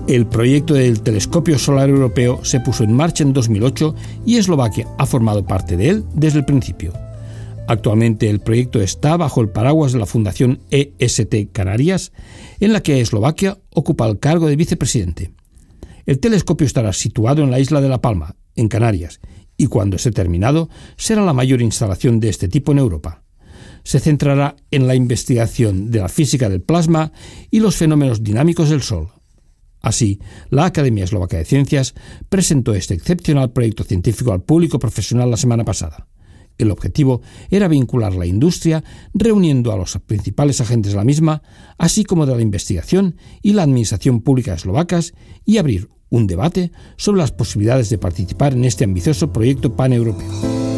El proyecto del telescopio solar europeo se puso en marcha en 2008 y Eslovaquia ha formado parte de él desde el principio. Actualmente el proyecto está bajo el paraguas de la Fundación EST Canarias, en la que Eslovaquia ocupa el cargo de vicepresidente. El telescopio estará situado en la isla de La Palma, en Canarias, y cuando esté terminado será la mayor instalación de este tipo en Europa. Se centrará en la investigación de la física del plasma y los fenómenos dinámicos del Sol. Así, la Academia Eslovaca de Ciencias presentó este excepcional proyecto científico al público profesional la semana pasada. El objetivo era vincular la industria, reuniendo a los principales agentes de la misma, así como de la investigación y la administración pública eslovacas, y abrir un debate sobre las posibilidades de participar en este ambicioso proyecto paneuropeo.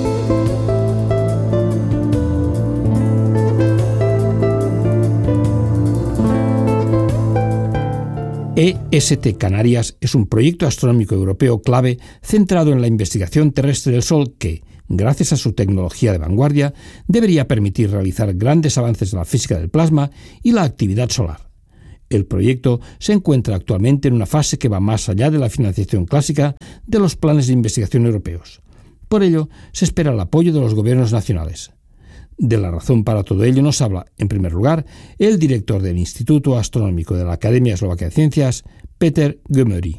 EST Canarias es un proyecto astronómico europeo clave centrado en la investigación terrestre del Sol que, gracias a su tecnología de vanguardia, debería permitir realizar grandes avances en la física del plasma y la actividad solar. El proyecto se encuentra actualmente en una fase que va más allá de la financiación clásica de los planes de investigación europeos. Por ello, se espera el apoyo de los gobiernos nacionales. De la razón para todo ello nos habla, en primer lugar, el director del Instituto Astronómico de la Academia Eslovaca de Ciencias, Peter Gömöri.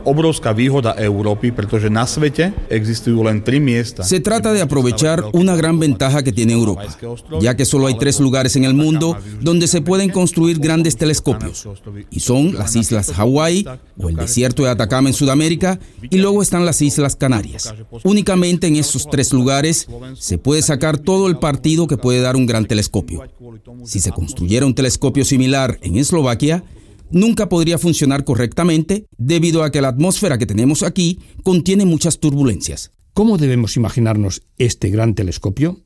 Se trata de aprovechar una gran ventaja que tiene Europa, ya que solo hay 3 lugares en el mundo donde se pueden construir grandes telescopios, y son las Islas Hawái o el desierto de Atacama en Sudamérica, y luego están las Islas Canarias. Únicamente en esos 3 lugares se puede sacar todo el partido que puede dar un gran telescopio. Si se construyera un telescopio similar en Eslovaquia, nunca podría funcionar correctamente debido a que la atmósfera que tenemos aquí contiene muchas turbulencias. ¿Cómo debemos imaginarnos este gran telescopio?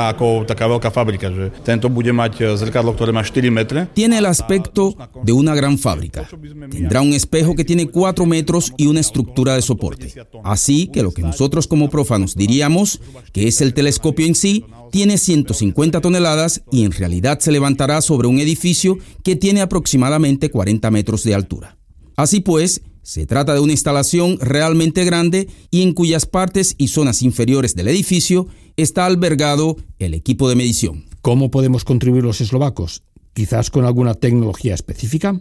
Tiene el aspecto de una gran fábrica. Tendrá un espejo que tiene 4 metros y una estructura de soporte. Así que lo que nosotros como prófanos diríamos que es el telescopio en sí, tiene 150 toneladas y en realidad se levantará sobre un edificio que tiene aproximadamente 40 metros de altura. Así pues, se trata de una instalación realmente grande y en cuyas partes y zonas inferiores del edificio está albergado el equipo de medición. ¿Cómo podemos contribuir los eslovacos? ¿Quizás con alguna tecnología específica?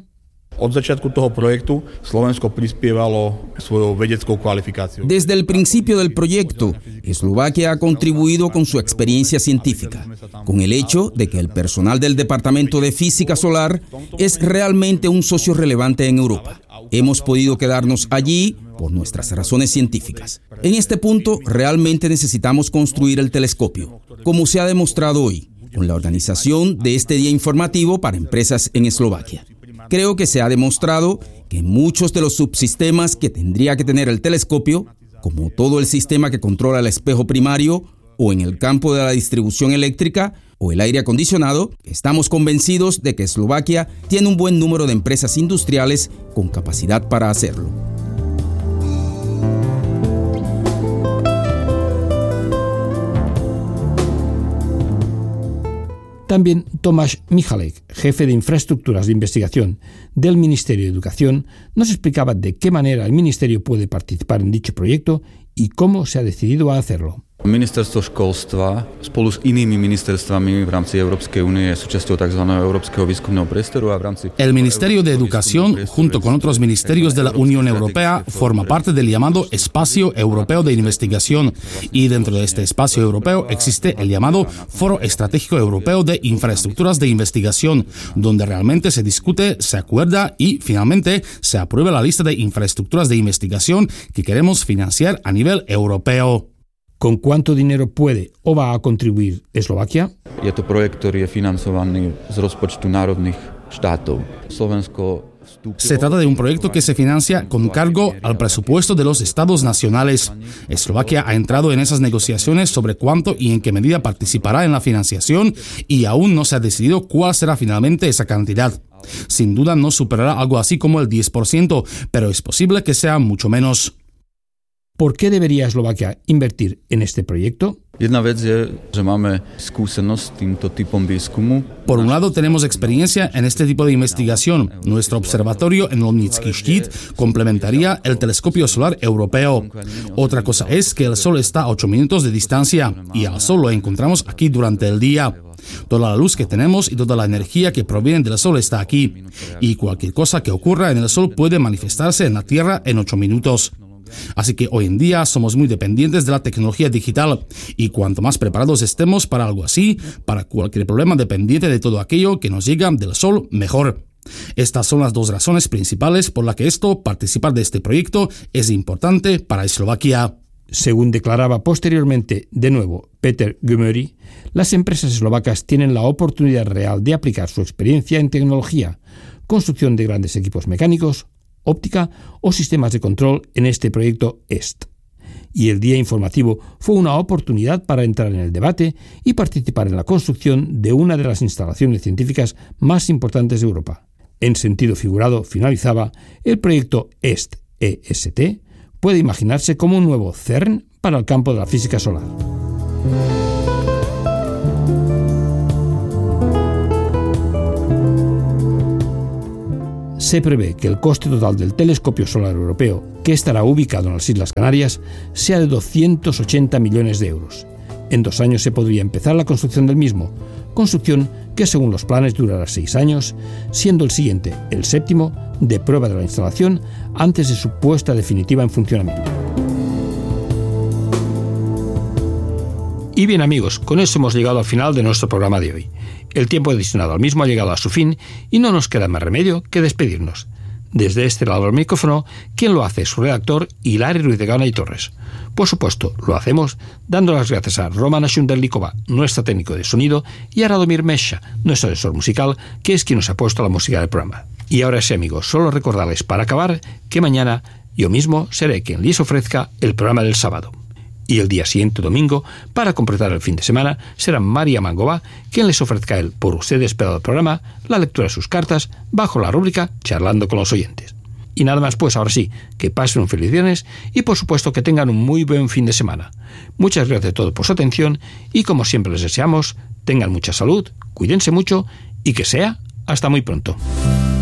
Desde el principio del proyecto, Eslovaquia ha contribuido con su experiencia científica, con el hecho de que el personal del Departamento de Física Solar es realmente un socio relevante en Europa. Hemos podido quedarnos allí por nuestras razones científicas. En este punto, realmente necesitamos construir el telescopio, como se ha demostrado hoy, con la organización de este día informativo para empresas en Eslovaquia. Creo que se ha demostrado que muchos de los subsistemas que tendría que tener el telescopio, como todo el sistema que controla el espejo primario, o en el campo de la distribución eléctrica, o el aire acondicionado, estamos convencidos de que Eslovaquia tiene un buen número de empresas industriales con capacidad para hacerlo. También Tomáš Michalek, jefe de infraestructuras de investigación del Ministerio de Educación, nos explicaba de qué manera el Ministerio puede participar en dicho proyecto y cómo se ha decidido a hacerlo. Ministerstvo školstva spolu s inými ministerstvami v rámci Európskej únie je súčasťou tzv. Európskeho výskumného priestoru a v rámci... El Ministerio de Educación, junto con otros ministerios de la Unión Europea, forma parte del llamado Espacio Europeo de Investigación, y dentro de este espacio europeo existe el llamado Foro Estratégico Europeo de Infraestructuras de Investigación, donde realmente se discute, se acuerda y finalmente se aprueba la lista de infraestructuras de investigación que queremos financiar a nivel europeo. ¿Con cuánto dinero puede o va a contribuir Eslovaquia? Je to projekt, ktorý je financovaný z rozpočtu národných štátov. Slovensko... Se trata de un proyecto que se financia con cargo al presupuesto de los estados nacionales. Eslovaquia ha entrado en esas negociaciones sobre cuánto y en qué medida participará en la financiación y aún no se ha decidido cuál será finalmente esa cantidad. Sin duda no superará algo así como el 10%, pero es posible que sea mucho menos. ¿Por qué debería Eslovaquia invertir en este proyecto? Jedna vec je, že máme skúsenosť s týmto typom výskumu. Por un lado, tenemos experiencia en este tipo de investigación. Nuestro observatorio en Lomnický štít complementaría el telescopio solar europeo. Otra cosa es que el Sol está a 8 minutos de distancia y al Sol lo encontramos aquí durante el día. Toda la luz que tenemos y toda la energía que proviene del Sol está aquí. Y cualquier cosa que ocurra en el Sol puede manifestarse en la Tierra en 8 minutos. Así que hoy en día somos muy dependientes de la tecnología digital y cuanto más preparados estemos para algo así, para cualquier problema dependiente de todo aquello que nos llega del Sol, mejor. Estas son las dos razones principales por las que participar de este proyecto es importante para Eslovaquia. Según declaraba posteriormente, de nuevo, Peter Gömöri, las empresas eslovacas tienen la oportunidad real de aplicar su experiencia en tecnología, construcción de grandes equipos mecánicos, óptica o sistemas de control en este proyecto EST. Y el día informativo fue una oportunidad para entrar en el debate y participar en la construcción de una de las instalaciones científicas más importantes de Europa. En sentido figurado, finalizaba, el proyecto EST puede imaginarse como un nuevo CERN para el campo de la física solar. Se prevé que el coste total del telescopio solar europeo, que estará ubicado en las Islas Canarias, sea de 280 millones de euros. En 2 años se podría empezar la construcción del mismo, construcción que según los planes durará 6 años, siendo el siguiente, el 7º, de prueba de la instalación antes de su puesta definitiva en funcionamiento. Y bien amigos, con eso hemos llegado al final de nuestro programa de hoy. El tiempo destinado al mismo ha llegado a su fin y no nos queda más remedio que despedirnos. Desde este lado del micrófono, quien lo hace es su redactor, Hilari Ruiz de Gaona y Torres. Por supuesto, lo hacemos dando las gracias a Romana Shunderlikova, nuestra técnico de sonido, y a Radomir Mesha, nuestro asesor musical, que es quien nos ha puesto la música del programa. Y ahora sí amigos, solo recordarles para acabar que mañana yo mismo seré quien les ofrezca el programa del sábado. Y el día siguiente, domingo, para completar el fin de semana, será María Mangova quien les ofrezca el por ustedes esperado programa, la lectura de sus cartas, bajo la rúbrica Charlando con los oyentes. Y nada más pues, ahora sí, que pasen un feliz viernes y por supuesto que tengan un muy buen fin de semana. Muchas gracias a todos por su atención y como siempre les deseamos, tengan mucha salud, cuídense mucho y que sea hasta muy pronto.